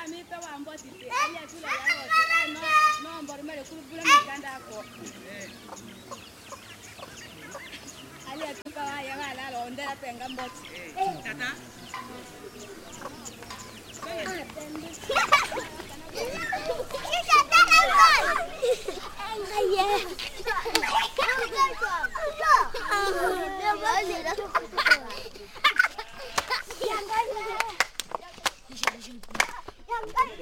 mi pe wa mboti te ali atula ya wote no mbor mere kulubula mikanda ko ali atuka wa ya wala lo ndera penga mboti tata